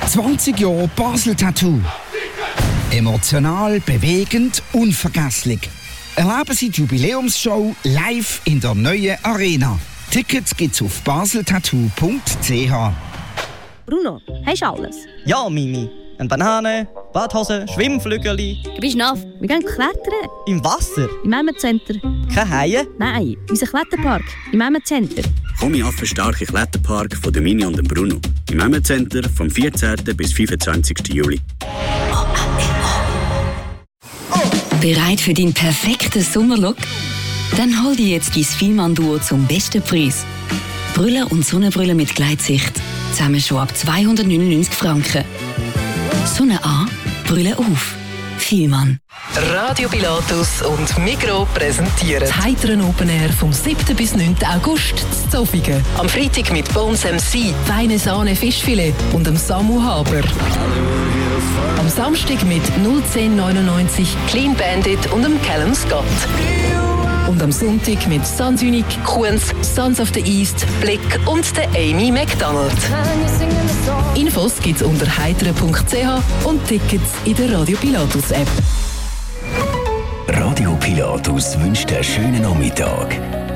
20 Jahre Basel Tattoo. Emotional, bewegend, unvergesslich. Erleben Sie die Jubiläumsshow live in der neuen Arena. Tickets gibt's auf baseltattoo.ch. Bruno, hast du alles? Ja, Mimi. Eine Banane, Badhose, Schwimmflügeli. Du bist nass. Wir gehen klettern. Im Wasser? Im Emmet-Center. Keine Haie? Nein, unser Kletterpark. Im Emmet-Center. Komm in den starken Kletterpark von der Mini und dem Bruno. Im Emmet-Center vom 14. bis 25. Juli. Bereit für deinen perfekten Sommerlook? Dann hol dir jetzt dein Fielmann-Duo zum besten Preis. Brille und Sonnenbrille mit Gleitsicht. Zusammen schon ab 299 Franken. Sonne an, Brille auf. Fielmann. Radio Pilatus und Migros präsentieren das Heiteren Open Air vom 7. bis 9. August zu Zofingen. Am Freitag mit Bones MC, Feine Sahne Fischfilet und dem Samu Haber. Am Samstag mit 01099, Clean Bandit und dem Callum Scott. Und am Sonntag mit Sans Unique, Kuhns, Sons of the East, Blick und der Amy McDonald. Infos gibt's unter heitere.ch und Tickets in der Radio Pilatus App. Radio Pilatus wünscht einen schönen Nachmittag.